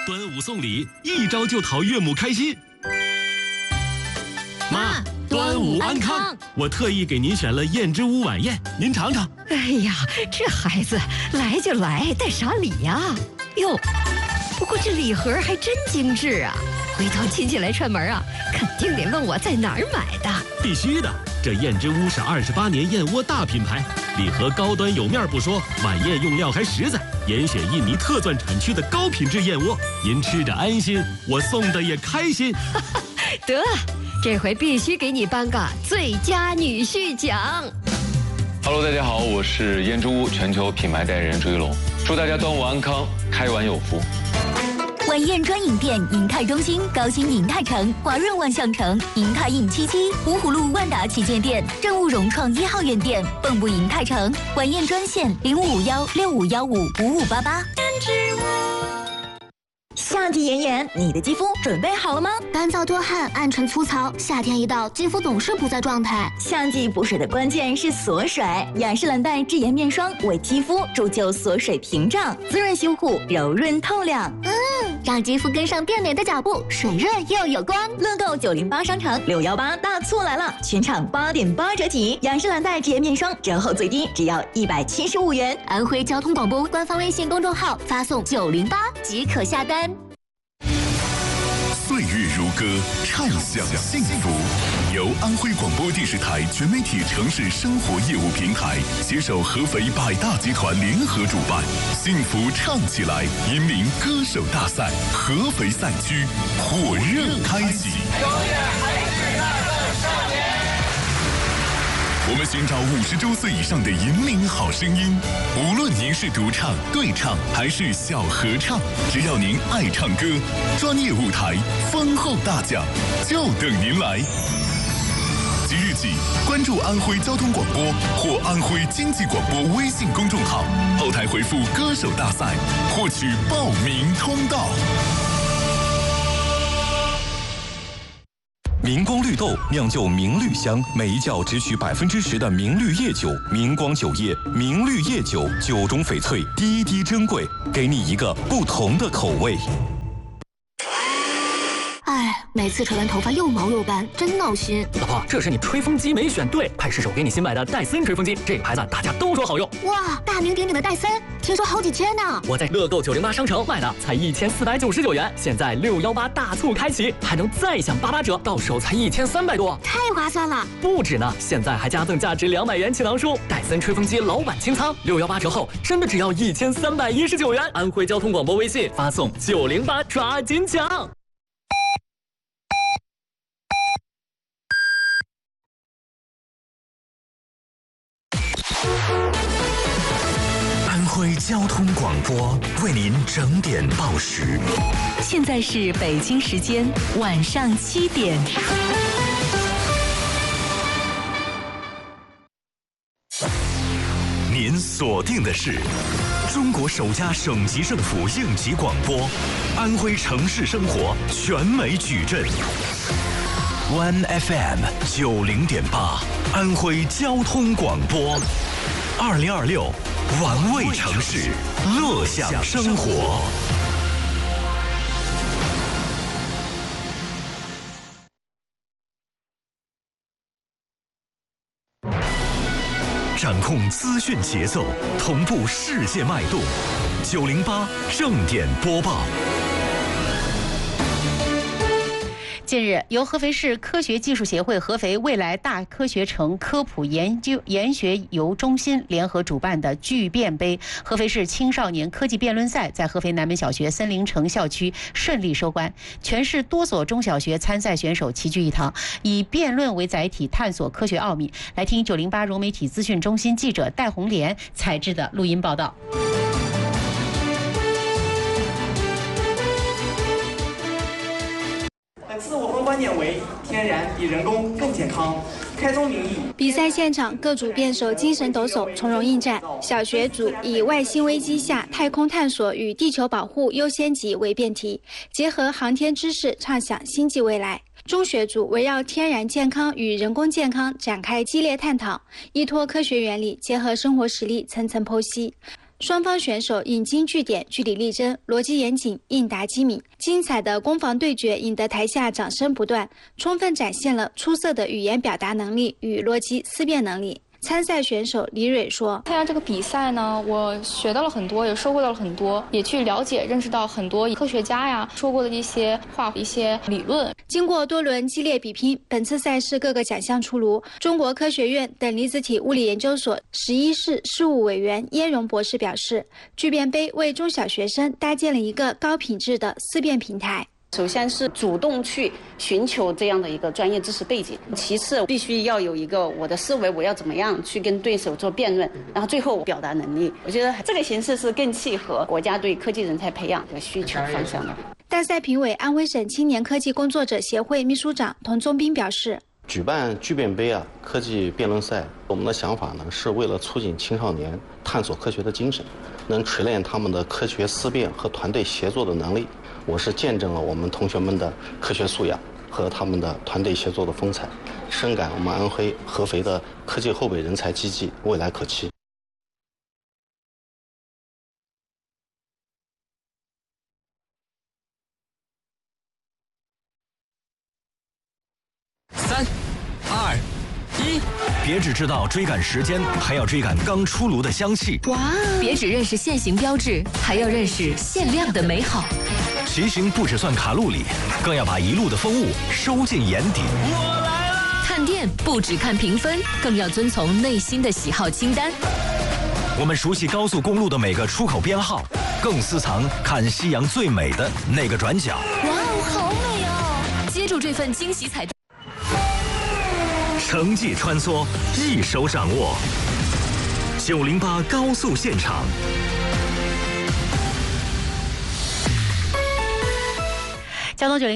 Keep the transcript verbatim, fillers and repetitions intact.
端午送礼，一招就讨岳母开心。妈，端午安康！我特意给您选了燕之屋晚宴，您尝尝。 哎呀，这孩子来就来，带啥礼呀？哟，不过这礼盒还真精致啊！回头亲戚来串门啊，肯定得问我在哪儿买的。 必须的，这燕之屋是二十八年燕窝大品牌，礼盒高端有面不说，晚宴用料还实在，严选印尼特钻产区的高品质燕窝，您吃着安心，我送的也开心。 得，这回必须给你颁个最佳女婿奖。 Hello， 大家好，我是燕之屋全球品牌代言人朱一龙，祝大家端午安康，开碗有福。 晚宴专营店：银泰中心、高新银泰城、华润万象城、银泰印七七、芜湖路万达旗舰店、正务融创一号院店、蚌埠银泰城。晚宴专线：零五五幺六五幺五五五八八。 夏季炎炎，你的肌肤准备好了吗？ 干燥多汗、暗沉粗糙，夏天一到，肌肤总是不在状态。 夏季补水的关键是锁水，雅诗兰黛智颜面霜为肌肤铸就锁水屏障，滋润修护，柔润透亮。 嗯，让肌肤跟上变美的脚步，水润又有光。 乐购九零八商城六幺八大促来了，全场八点八折起，雅诗兰黛智颜面霜折后最低只要一百七十五元。 安徽交通广播官方微信公众号发送九零八即可下单。 岁月如歌，畅享幸福。由安徽广播电视台全媒体城市生活业务平台携手合肥百大集团联合主办，幸福唱起来银铃歌手大赛合肥赛区火热开启。 永远还是那个少年。 我们寻找五十周岁以上的银铃好声音，无论您是独唱、对唱还是小合唱，只要您爱唱歌，专业舞台、丰厚大奖就等您来。即日起，关注安徽交通广播或安徽经济广播微信公众号，后台回复“歌手大赛”，获取报名通道。 明光绿豆酿就明绿香，每一窖只取百分之十的明绿叶酒。明光酒业明绿叶酒，酒中翡翠，滴滴珍贵，给你一个不同的口味。 哎，每次吹完头发又毛又干，真闹心。 老婆，这是你吹风机没选对，快试试我给你新买的戴森吹风机，这个牌子大家都说好用。 哇，大名鼎鼎的戴森，听说好几千呢。 我在乐购九零八商城买的，才一千四百九十九元，现在六幺八大促开启，还能再享八八折，到手才一千三百多， 太划算了。 不止呢，现在还加赠价值两百元气囊书，戴森吹风机老板清仓，六幺八折后真的只要一千三百一十九元。安徽交通广播微信发送九零八，抓紧抢。 安徽交通广播为您整点报时。 现在是北京时间晚上七点。 您锁定的是中国首家省级政府应急广播，安徽城市生活全美矩阵。One F M 九零点八，安徽交通广播，二零二六，玩味城市，乐享生活。掌控资讯节奏，同步世界脉动。九零八正点播报。 近日，由合肥市科学技术协会合肥未来大科学城科普研究研学游中心联合主办的巨变杯合肥市青少年科技辩论赛在合肥南门小学森林城校区顺利收官，全市多所中小学参赛选手齐聚一堂，以辩论为载体探索科学奥秘。来听九零八融媒体资讯中心记者戴红莲采制的录音报道。 本次活动观点为天然比人工更健康。开宗明义， 比赛现场各组辩手精神抖擞，从容应战。小学组以外星危机下太空探索与地球保护优先级为辩题，结合航天知识畅想星际未来。中学组围绕天然健康与人工健康展开激烈探讨，依托科学原理，结合生活实例层层剖析。 双方选手引经据典，据理力争，逻辑严谨，应答机敏。精彩的攻防对决引得台下掌声不断，充分展现了出色的语言表达能力与逻辑思辨能力。参赛选手李蕊说：“ 参加这个比赛呢，我学到了很多，也收获到了很多，也去了解、认识到很多科学家呀说过的一些话、一些理论。” 经过多轮激烈比拼，本次赛事各个奖项出炉。中国科学院等离子体物理研究所十一室事务委员燕荣博士表示，聚变杯为中小学生搭建了一个高品质的思辨平台。 首先是主动去寻求这样的一个专业知识背景，其次必须要有一个我的思维，我要怎么样去跟对手做辩论，然后最后表达能力。我觉得这个形式是更契合国家对科技人才培养的需求方向的。 大赛评委安徽省青年科技工作者协会秘书长童宗斌表示， 举办聚变杯啊科技辩论赛，我们的想法呢是为了促进青少年探索科学的精神，能锤炼他们的科学思辨和团队协作的能力。我是见证了我们同学们的科学素养和他们的团队协作的风采，深感我们安徽合肥的科技后备人才济济，未来可期。 三、二、一，别只知道追赶时间，还要追赶刚出炉的香气。 哇！别只认识现行标志，还要认识限量的美好。 骑行不只算卡路里，更要把一路的风物收进眼底。 我来了！看店不只看评分，更要遵从内心的喜好清单。 我们熟悉高速公路的每个出口编号，更私藏看夕阳最美的那个转角。 哇哦，好美哦！接住这份惊喜彩蛋。 城际穿梭，一手掌握。九零八高速现场。 交通九零。